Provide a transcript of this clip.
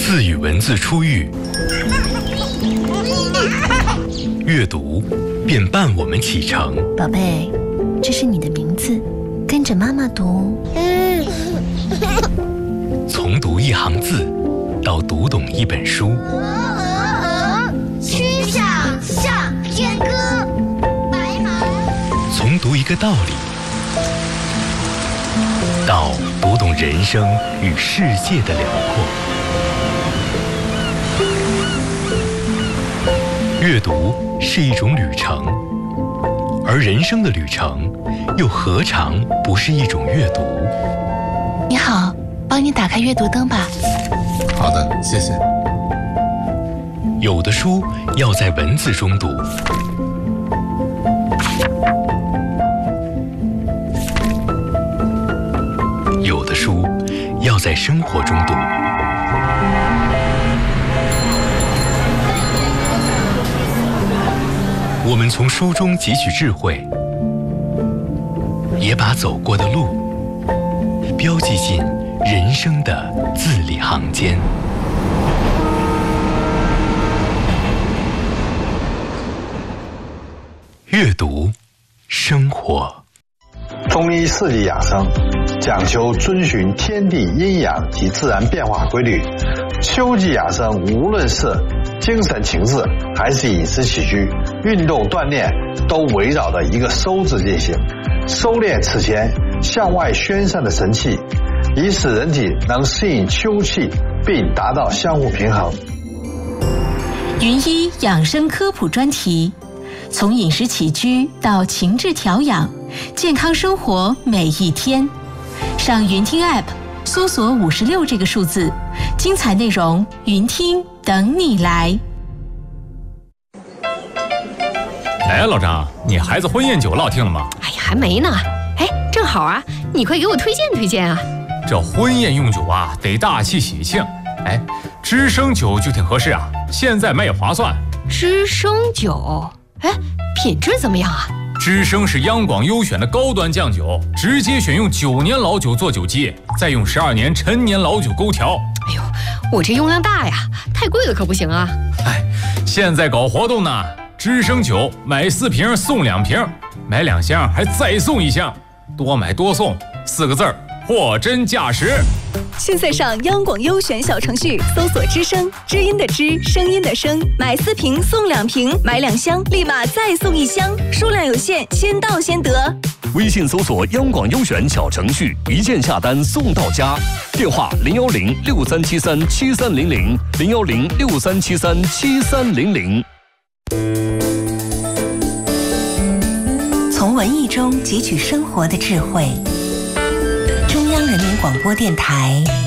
字与文字初遇，阅读便伴我们启程。 宝贝，这是你的名字，跟着妈妈读。 从读一行字，到读懂一本书。 曲项向天歌，白马。 从读一个道理，到读懂人生与世界的辽阔。阅读是一种旅程，而人生的旅程又何尝不是一种阅读？ 你好，帮你打开阅读灯吧。 好的，谢谢。 有的书要在文字中读，有的书要在生活中读。我们从书中汲取智慧，也把走过的路标记进人生的字里行间。阅读，生活。 中医四季养生讲求遵循天地阴阳及自然变化规律。秋季养生无论是精神情志还是饮食起居、运动锻炼，都围绕着一个收字进行，收敛此前向外宣散的神气，以使人体能适应秋气，并达到相互平衡。 云医养生科普专题，从饮食起居到情志调养，健康生活每一天。上云听 App 搜索56这个数字，精彩内容云听等你来。 哎，老张，你孩子婚宴酒落听了吗？ 哎呀，还没呢。哎，正好啊，你快给我推荐推荐啊。 这婚宴用酒啊，得大气喜庆。哎，知生酒就挺合适啊，现在买也划算。 知生酒，哎，品质怎么样啊？ 知生是央广优选的高端酱酒，直接选用9年老酒做酒基，再用12年陈年老酒勾调。 哎呦，我这用量大呀，太贵了可不行啊。 哎，现在搞活动呢，知生酒买4瓶送2瓶，买2箱还再送1箱，多买多送，4个字儿，货真价实。 现在上央广优选小程序搜索知声，知音的知，声音的声，买4瓶送2瓶，买2箱立马再送1箱，数量有限，先到先得。 微信搜索央广优选小程序，一键下单送到家。电话010-6373-7300，010-6373-7300。 从文艺中汲取生活的智慧。中央人民广播电台